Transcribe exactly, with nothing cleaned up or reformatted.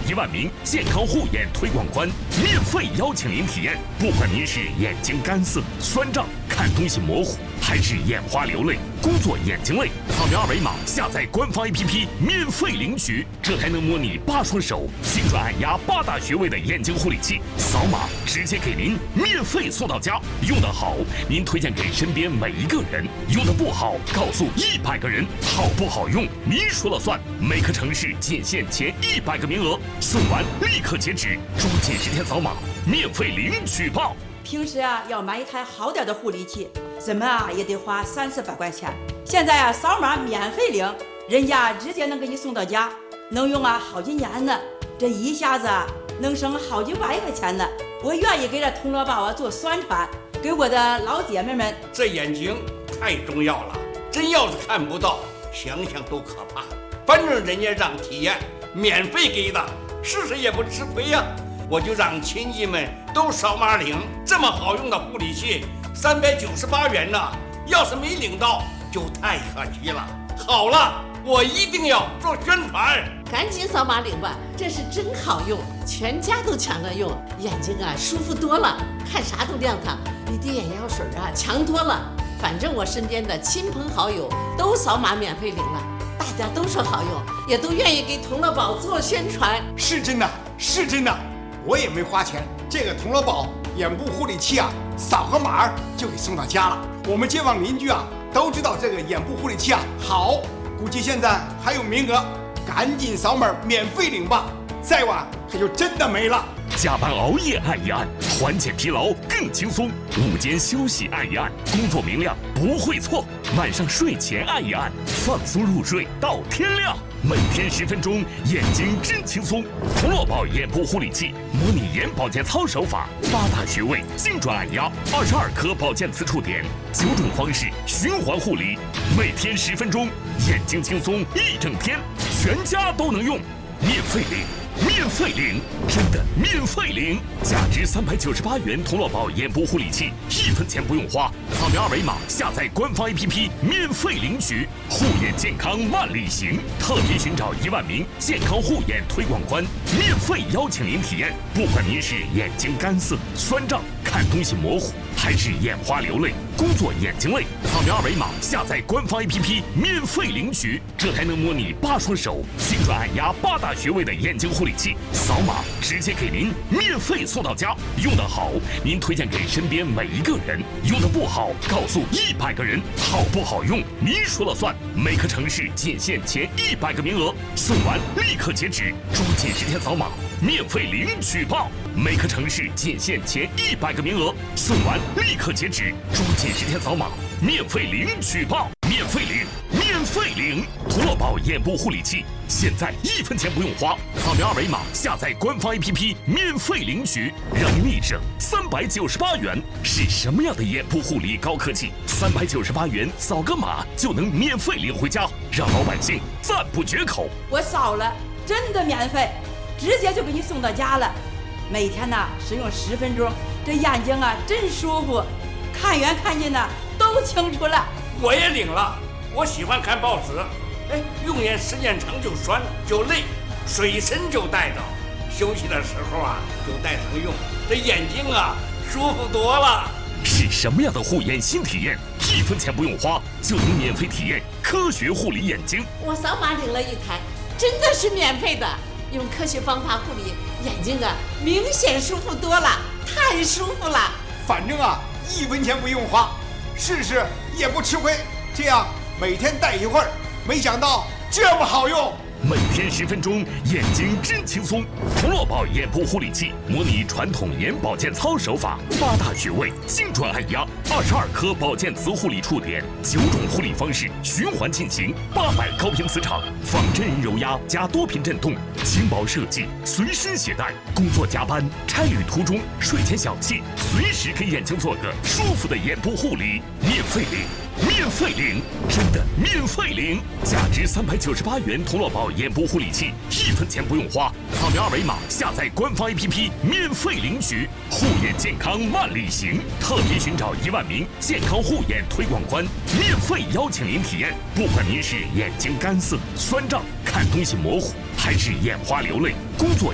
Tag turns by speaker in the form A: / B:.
A: 一万名健康护眼推广官，免费邀请您体验。不管您是眼睛干涩、酸胀、看东西模糊，还是眼花流泪、工作眼睛累，扫描二维码下载官方 A P P 免费领取，这还能模拟八双手、精准按压八大穴位的眼睛护理器，扫码直接给您免费送到家。用得好，您推荐给身边每一个人；用得不好，告诉一百个人。好不好用，您说了算。每个城市仅限前一百个名额，送完立刻截止，抓紧时间扫码，免费领取吧。
B: 平时啊，要买一台好点的护理器，怎么啊也得花三四百块钱。现在啊，扫码免费领，人家直接能给你送到家，能用啊好几年呢。这一下子啊，能省好几万块钱呢。我愿意给这铜锣宝啊做宣传，给我的老姐妹们。
C: 这眼睛太重要了，真要是看不到，想想都可怕。反正人家让体验，免费给的，试试也不吃亏呀。我就让亲戚们都扫码领，这么好用的护理器，三百九十八元呢。要是没领到，就太可惜了。好了，我一定要做宣传。
D: 赶紧扫码领吧，这是真好用，全家都抢着用，眼睛啊舒服多了，看啥都亮堂，比滴眼药水啊强多了。反正我身边的亲朋好友都扫码免费领了，大家都说好用，也都愿意给铜锣宝做宣传。
E: 是真的，是真的，我也没花钱，这个铜锣宝眼部护理器啊，扫个码就给送到家了。我们街坊邻居啊都知道这个眼部护理器啊好，估计现在还有名额，赶紧扫码免费领吧，再晚可就真的没了。
A: 加班熬夜按一按，缓解疲劳更轻松；午间休息按一按，工作明亮不会错；晚上睡前按一按，放松入睡到天亮。每天十分钟，眼睛真轻松。铜锣宝眼部护理器，模拟眼保健操手法，八大穴位精准按压，二十二颗保健磁触点，九种方式循环护理，每天十分钟，眼睛轻松一整天，全家都能用，免费领。免费领，真的免费领！价值三百九十八元铜锣宝眼部护理器，一分钱不用花，扫描二维码下载官方 A P P 免费领取。护眼健康万里行，特别寻找一万名健康护眼推广官，免费邀请您体验。不管您是眼睛干涩、酸胀、看东西模糊，还是眼花流泪、工作眼睛累，扫描二维码下载官方 A P P 免费领取，这还能模拟八双手、精准按压八大穴位的眼睛护理器，扫码直接给您免费送到家。用得好，您推荐给身边每一个人；用得不好，告诉一百个人。好不好用，您说了算。每个城市仅限前一百个名额，送完立刻截止，抓紧时间扫码，免费领取吧。每个城市仅限前一百个名额，送完立刻截止，抓紧时间扫码，免费领取吧。免费领，免费领！铜锣宝眼部护理器，现在一分钱不用花，扫描二维码下载官方 A P P 免费领取，让您立省三百九十八元。是什么样的眼部护理高科技？三百九十八元扫个码就能免费领回家，让老百姓赞不绝口。
B: 我扫了，真的免费，直接就给你送到家了。每天呢使用十分钟，这眼睛啊真舒服，看远看近呢都清楚了。
C: 我也领了，我喜欢看报纸，哎，用眼时间长就酸就累，水参就带着，休息的时候啊就带上用，这眼睛啊舒服多了。
A: 是什么样的护眼新体验？一分钱不用花就能免费体验科学护理眼睛。
D: 我扫码领了一台，真的是免费的，用科学方法护理眼睛啊，明显舒服多了，太舒服了。
E: 反正啊，一分钱不用花，试试也不吃亏。这样每天戴一会儿，没想到这么好用。
A: 每天十分钟，眼睛真轻松。铜锣宝眼部护理器，模拟传统眼保健操手法，八大穴位精准按压，二十二颗保健磁护理触点，九种护理方式循环进行，八百高频磁场，仿真人揉压加多频震动，轻薄设计，随身携带。工作加班、差旅途中、睡前小憩，随时给眼睛做个舒服的眼部护理，免费领。免费领，真的免费领！价值三百九十八元铜锣宝眼部护理器，一分钱不用花，扫描二维码下载官方 A P P 免费领取。护眼健康万里行，特别寻找一万名健康护眼推广官，免费邀请您体验。不管您是眼睛干涩、酸胀、看东西模糊，还是眼花流泪、工作